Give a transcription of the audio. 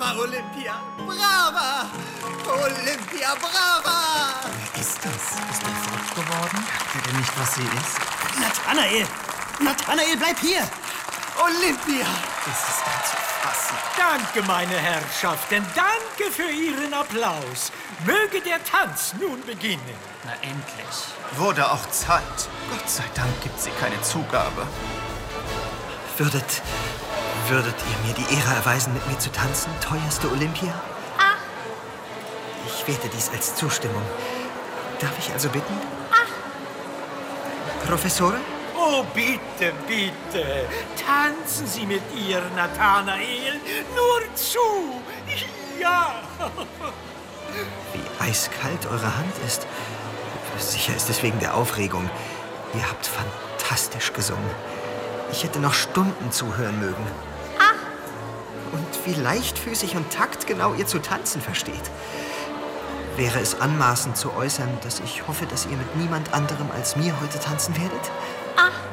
Brava, Olympia! Brava! Olympia, brava! Wer ist das? Ist er verrückt geworden? Merkt er denn nicht, was sie ist? Nathanael! Nathanael, bleib hier! Olympia! Das ist ganz zu fassen. Danke, meine Herrschaften. Danke für Ihren Applaus. Möge der Tanz nun beginnen. Na endlich. Wurde auch Zeit. Gott sei Dank gibt sie keine Zugabe. Würdet ihr mir die Ehre erweisen, mit mir zu tanzen, teuerste Olympia? Ach. Ich werte dies als Zustimmung. Darf ich also bitten? Ach. Professore? Oh, bitte, bitte. Tanzen Sie mit ihr, Nathanael. Nur zu. Ja. Wie eiskalt eure Hand ist. Sicher ist es wegen der Aufregung. Ihr habt fantastisch gesungen. Ich hätte noch Stunden zuhören mögen. Ach. Und wie leichtfüßig und taktgenau ihr zu tanzen versteht. Wäre es anmaßend zu äußern, dass ich hoffe, dass ihr mit niemand anderem als mir heute tanzen werdet? Ach.